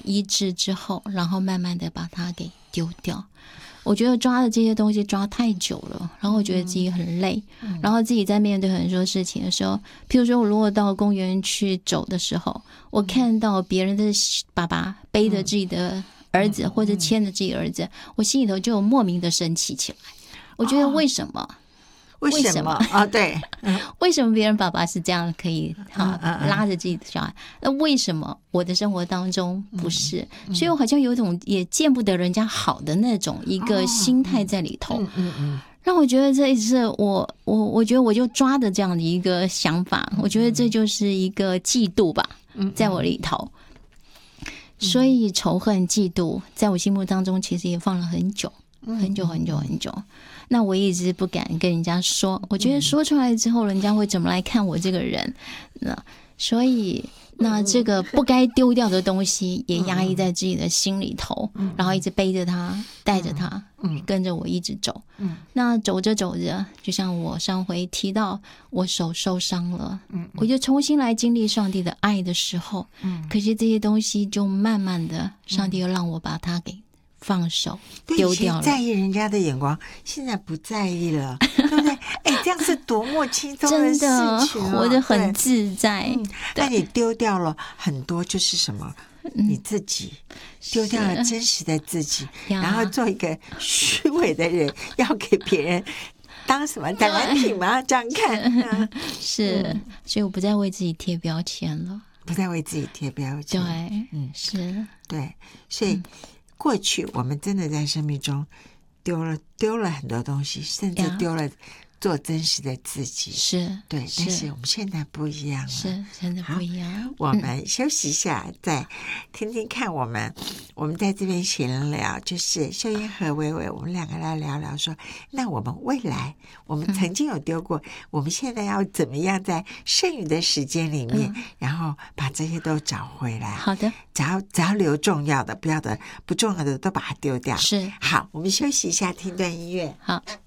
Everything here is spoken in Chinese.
医治之后，然后慢慢的把它给丢掉。我觉得抓的这些东西抓太久了，然后我觉得自己很累，然后自己在面对很多事情的时候，譬如说我如果到公园去走的时候，我看到别人的爸爸背着自己的儿子或者牵着自己的儿子，我心里头就有莫名的生气起来。我觉得为什么？ 为什么啊？对， 为什么别人爸爸是这样可以拉着自己的小孩？那为什么我的生活当中不是？所以我好像有一种也见不得人家好的那种一个心态在里头。让我觉得这一次我觉得我就抓的这样的一个想法，我觉得这就是一个嫉妒吧，在我里头。所以仇恨、嫉妒，在我心目当中其实也放了很久。很久很久很久，那我一直不敢跟人家说，我觉得说出来之后人家会怎么来看我这个人，所以那这个不该丢掉的东西也压抑在自己的心里头，然后一直背着它带着它跟着我一直走。那走着走着，就像我上回提到我手受伤了，我就重新来经历上帝的爱的时候，可是这些东西就慢慢的上帝又让我把它给放手丢掉了。 在意人家的眼光，现在不在意了，对不对？哎，这样是多么轻松的事情啊， 真的活得很自在。 那你丢掉了很多，就是什么？你自己丢掉了真实的自己，然后做一个虚伪的人，要给别人当什么展览品吗？这样看是，所以我不再为自己贴标签了， 不再为自己贴标签。 对，是， 对，所以。过去我们真的在生命中丢了很多东西，甚至丢了做真实的自己， 是对，但是我们现在不一样了， 是真的不一样。 我们休息一下，再听听看我们在这边闲聊，就是秀妍和薇薇，我们两个来聊聊说，那我们未来我们曾经有丢过，我们现在要怎么样在剩余的时间里面，然后把这些都找回来。 好的， 只要留重要的，不重要的都把它丢掉。 是， 好，我们休息一下，听段音乐。 好。